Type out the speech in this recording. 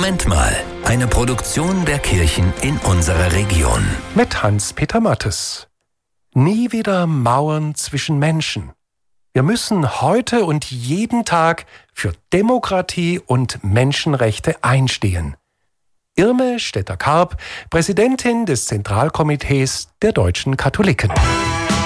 Moment mal, eine Produktion der Kirchen in unserer Region. Mit Hans-Peter Mattes. Nie wieder Mauern zwischen Menschen. Wir müssen heute und jeden Tag für Demokratie und Menschenrechte einstehen. Irme Stetter-Karp, Präsidentin des Zentralkomitees der deutschen Katholiken.